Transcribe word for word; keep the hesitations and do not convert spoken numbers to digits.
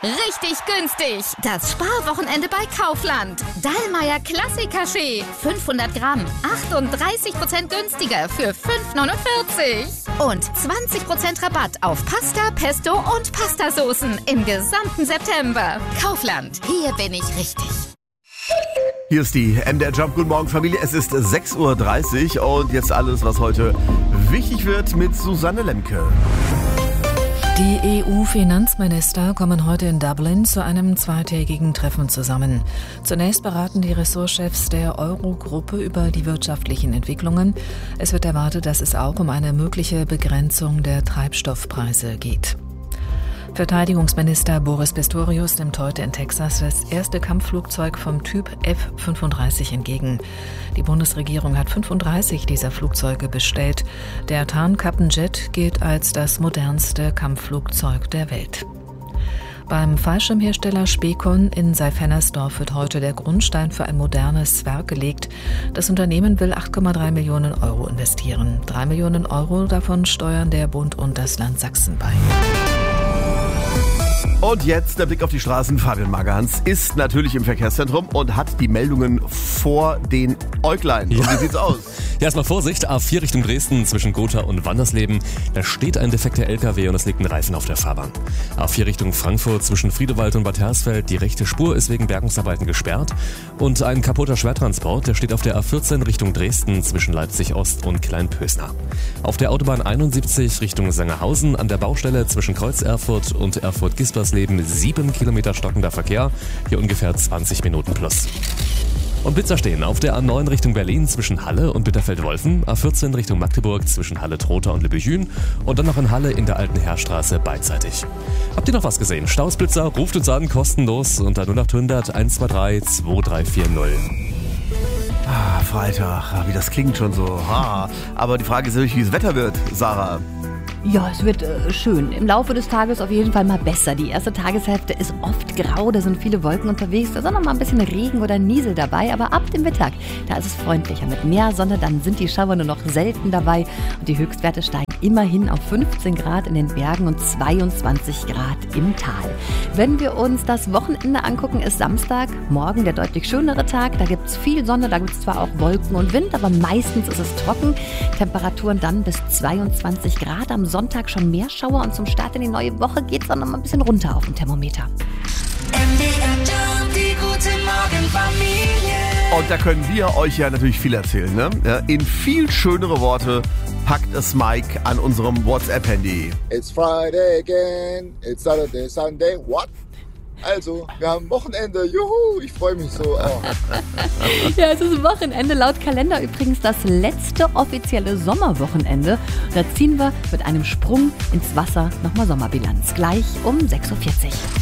Richtig günstig. Das Sparwochenende bei Kaufland. Dallmayr Klassik-Kaffee. fünfhundert Gramm. achtunddreißig Prozent günstiger für fünf neunundvierzig. Und zwanzig Prozent Rabatt auf Pasta, Pesto und Pastasoßen im gesamten September. Kaufland. Hier bin ich richtig. Hier ist die M D R Jump. Guten Morgen, Familie. Es ist sechs Uhr dreißig und jetzt alles, was heute wichtig wird mit Susanne Lemke. Die E U-Finanzminister kommen heute in Dublin zu einem zweitägigen Treffen zusammen. Zunächst beraten die Ressortchefs der Euro-Gruppe über die wirtschaftlichen Entwicklungen. Es wird erwartet, dass es auch um eine mögliche Begrenzung der Treibstoffpreise geht. Verteidigungsminister Boris Pistorius nimmt heute in Texas das erste Kampfflugzeug vom Typ F fünfunddreißig entgegen. Die Bundesregierung hat fünfunddreißig dieser Flugzeuge bestellt. Der Tarnkappenjet gilt als das modernste Kampfflugzeug der Welt. Beim Fallschirmhersteller Specon in Seifernersdorf wird heute der Grundstein für ein modernes Werk gelegt. Das Unternehmen will acht Komma drei Millionen Euro investieren. Drei Millionen Euro davon steuern der Bund und das Land Sachsen bei. Und jetzt der Blick auf die Straßen. Fabian Magerhans ist natürlich im Verkehrszentrum und hat die Meldungen vor den Äuglein. Ja. Und wie sieht's aus? Ja, erstmal Vorsicht, A vier Richtung Dresden zwischen Gotha und Wandersleben. Da steht ein defekter L K W und es liegt ein Reifen auf der Fahrbahn. A vier Richtung Frankfurt zwischen Friedewald und Bad Hersfeld. Die rechte Spur ist wegen Bergungsarbeiten gesperrt. Und ein kaputter Schwertransport, der steht auf der A vierzehn Richtung Dresden zwischen Leipzig Ost und Kleinpösner. Auf der Autobahn einundsiebzig Richtung Sangerhausen an der Baustelle zwischen Kreuz Erfurt und Erfurt-Gispersleben sieben Kilometer stockender Verkehr. Hier ungefähr zwanzig Minuten plus. Und Blitzer stehen auf der A neun Richtung Berlin zwischen Halle und Bitterfeld-Wolfen, A vierzehn Richtung Magdeburg zwischen Halle-Trotha und Lübbechin und dann noch in Halle in der Alten Heerstraße beidseitig. Habt ihr noch was gesehen? Stausblitzer, ruft uns an, kostenlos unter null acht hundert eins zwei drei zwei drei vier null. Ah, Freitag, wie das klingt schon so. Ah, aber die Frage ist natürlich, wie das Wetter wird, Sarah. Ja, es wird äh, schön. Im Laufe des Tages auf jeden Fall mal besser. Die erste Tageshälfte ist oft grau, da sind viele Wolken unterwegs. Da ist auch noch mal ein bisschen Regen oder Niesel dabei. Aber ab dem Mittag, da ist es freundlicher. Mit mehr Sonne, dann sind die Schauer nur noch selten dabei. Und die Höchstwerte steigen immerhin auf fünfzehn Grad in den Bergen und zweiundzwanzig Grad im Tal. Wenn wir uns das Wochenende angucken, ist Samstag, morgen der deutlich schönere Tag. Da gibt es viel Sonne, da gibt es zwar auch Wolken und Wind, aber meistens ist es trocken. Temperaturen dann bis zweiundzwanzig Grad. Am Sonntag schon mehr Schauer und zum Start in die neue Woche geht es dann noch mal ein bisschen runter auf dem Thermometer. M D R Jump, die gute Morgenfamilie. Und da können wir euch ja natürlich viel erzählen, ne? Ja, in viel schönere Worte packt es Mike an unserem WhatsApp-Handy. It's Friday again, it's Saturday, Sunday, what? Also, wir haben Wochenende, juhu, ich freue mich so. Oh. Ja, es ist Wochenende, laut Kalender übrigens das letzte offizielle Sommerwochenende. Da ziehen wir mit einem Sprung ins Wasser nochmal Sommerbilanz, gleich um sechs Uhr vierzig.